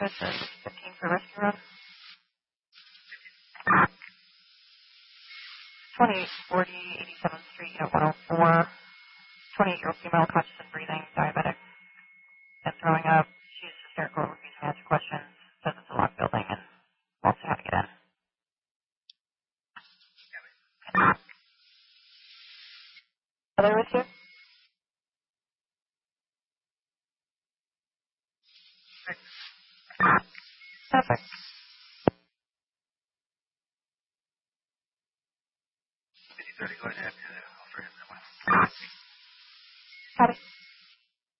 This is 15 for Rescue Road. 2840 87th Street at 104. 28-year-old female, conscious and breathing, diabetic, and throwing up. She's hysterical, refusing to answer questions, says it's a locked building, and wants to have to get in. Are they with you? Perfect. Copy.